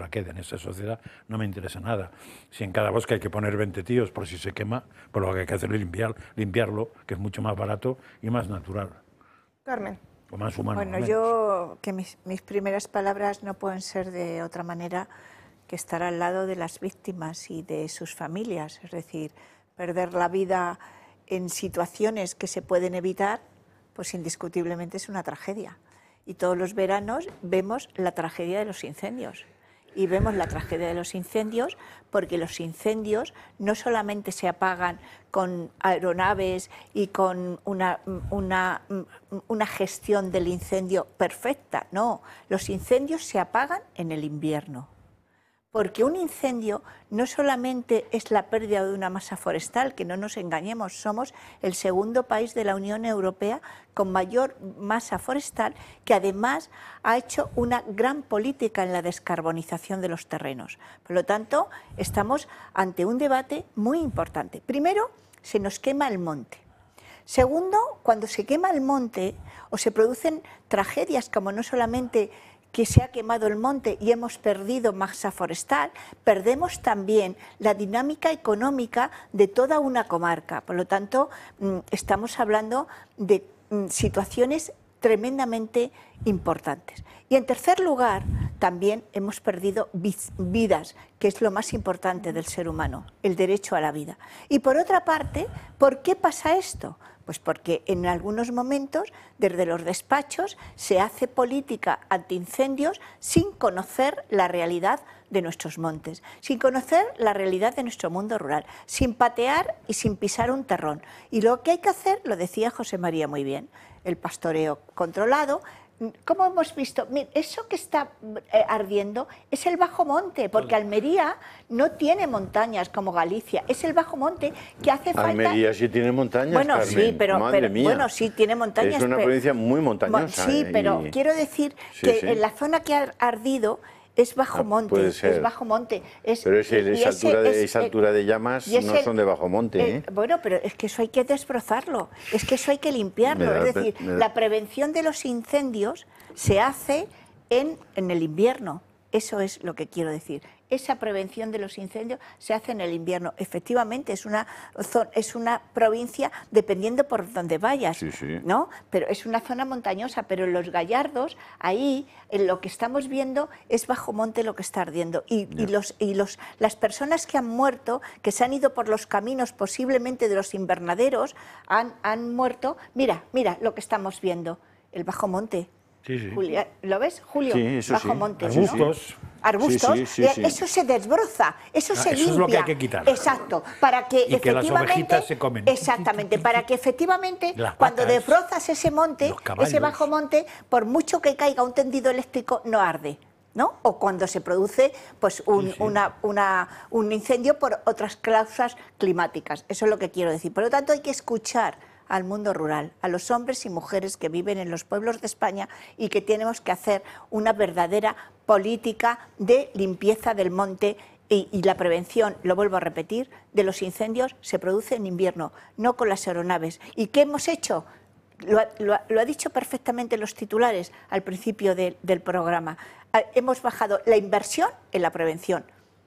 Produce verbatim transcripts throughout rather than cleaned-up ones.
¿para qué? En esta sociedad no me interesa nada. Si en cada bosque hay que poner veinte tíos por si se quema, pues lo que hay que hacer es limpiar, limpiarlo, que es mucho más barato y más natural. Carmen. O más humano. Bueno, yo, que mis, mis primeras palabras no pueden ser de otra manera que estar al lado de las víctimas y de sus familias. Es decir, perder la vida en situaciones que se pueden evitar, pues indiscutiblemente es una tragedia. Y todos los veranos vemos la tragedia de los incendios. Y vemos la tragedia de los incendios porque los incendios no solamente se apagan con aeronaves y con una, una, una gestión del incendio perfecta, no, los incendios se apagan en el invierno. Porque un incendio no solamente es la pérdida de una masa forestal, que no nos engañemos, somos el segundo país de la Unión Europea con mayor masa forestal, que además ha hecho una gran política en la descarbonización de los terrenos. Por lo tanto, estamos ante un debate muy importante. Primero, se nos quema el monte. Segundo, cuando se quema el monte o se producen tragedias como no solamente que se ha quemado el monte y hemos perdido masa forestal, perdemos también la dinámica económica de toda una comarca. Por lo tanto, estamos hablando de situaciones tremendamente importantes. Y en tercer lugar, también hemos perdido vidas, que es lo más importante del ser humano, el derecho a la vida. Y por otra parte, ¿por qué pasa esto? Pues porque en algunos momentos, desde los despachos, se hace política antiincendios sin conocer la realidad de nuestros montes, sin conocer la realidad de nuestro mundo rural, sin patear y sin pisar un terrón. Y lo que hay que hacer, lo decía José María muy bien, el pastoreo controlado. Como hemos visto, eso que está ardiendo es el bajo monte, porque Almería no tiene montañas como Galicia, es el bajo monte que hace falta. Almería sí tiene montañas, bueno, Carmen. sí, pero, Madre pero mía. bueno, sí tiene montañas. Es una pero, provincia muy montañosa. Sí, ¿eh? pero y... quiero decir sí, que sí. en la zona que ha ardido es bajo monte, puede ser. es bajo monte. Es, pero ese, y esa, ese, altura de, es, esa altura de llamas no el, son de bajo monte. el, ¿eh? Bueno, pero es que eso hay que desbrozarlo, es que eso hay que limpiarlo. Da, es decir, da... la prevención de los incendios se hace en, en el invierno. Eso es lo que quiero decir. Esa prevención de los incendios se hace en el invierno. Efectivamente, es una, es una provincia, dependiendo por donde vayas, sí, sí. ¿no? Pero es una zona montañosa, pero en los Gallardos, ahí, en lo que estamos viendo, es bajo monte lo que está ardiendo. Y, y, los, y los, las personas que han muerto, que se han ido por los caminos posiblemente de los invernaderos, han, han muerto. Mira, mira lo que estamos viendo, el bajo monte. Sí, sí. Julia, ¿lo ves, Julio? Sí, eso bajo sí. monte. Arbustos. ¿no? Arbustos. Sí, sí, sí, sí. Eso se desbroza, eso Ah, se eso limpia. es lo que hay que quitar. Exacto, para que Y que las efectivamente. ovejitas se comen. Exactamente, para que efectivamente Las cuando vacas, desbrozas ese monte, los caballos. ese bajo monte, por mucho que caiga un tendido eléctrico, no arde. ¿No? O cuando se produce pues, un, sí, sí. Una, una, un incendio por otras causas climáticas. Eso es lo que quiero decir. Por lo tanto, hay que escuchar al mundo rural, a los hombres y mujeres que viven en los pueblos de España y que tenemos que hacer una verdadera política de limpieza del monte y, y la prevención, lo vuelvo a repetir, de los incendios se produce en invierno, no con las aeronaves. ¿Y qué hemos hecho? Lo ha, lo ha, lo ha dicho perfectamente los titulares al principio de, del programa. Hemos bajado la inversión en la prevención.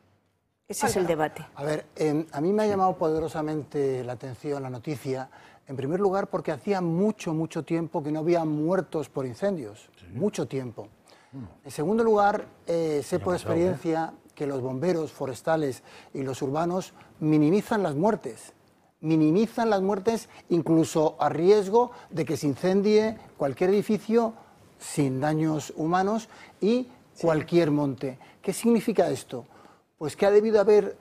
Ese es el debate. A ver, eh, a mí me ha llamado poderosamente la atención la noticia. En primer lugar, porque hacía mucho, mucho tiempo que no había muertos por incendios. Sí. Mucho tiempo. Mm. En segundo lugar, eh, sé por experiencia que los bomberos forestales y los urbanos minimizan las muertes. Minimizan las muertes incluso a riesgo de que se incendie cualquier edificio sin daños humanos y cualquier sí. monte. ¿Qué significa esto? Pues que ha debido haber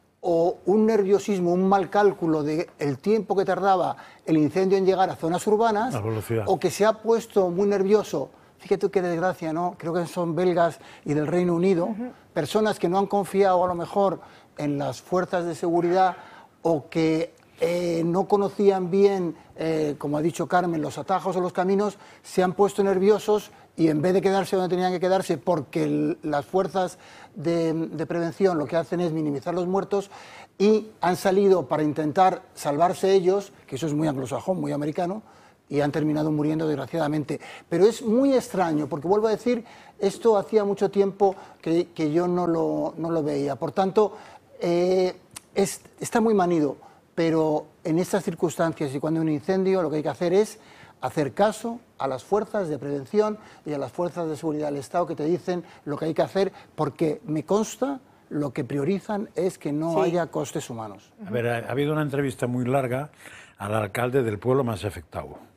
o un nerviosismo, un mal cálculo del tiempo que tardaba el incendio en llegar a zonas urbanas, o que se ha puesto muy nervioso, fíjate qué desgracia, ¿no? Creo que son belgas y del Reino Unido, uh-huh. personas que no han confiado a lo mejor en las fuerzas de seguridad o que eh, no conocían bien, eh, como ha dicho Carmen, los atajos o los caminos, se han puesto nerviosos y en vez de quedarse donde tenían que quedarse, porque el, las fuerzas de, de prevención lo que hacen es minimizar los muertos, y han salido para intentar salvarse ellos, que eso es muy anglosajón, muy americano, y han terminado muriendo desgraciadamente. Pero es muy extraño, porque vuelvo a decir, Esto hacía mucho tiempo que, que yo no lo, no lo veía. Por tanto, eh, es, está muy manido, pero en estas circunstancias y cuando hay un incendio, lo que hay que hacer es hacer caso a las fuerzas de prevención y a las fuerzas de seguridad del Estado que te dicen lo que hay que hacer, porque me consta lo que priorizan es que no sí. haya costes humanos. A ver, ha, ha habido una entrevista muy larga al alcalde del pueblo más afectado.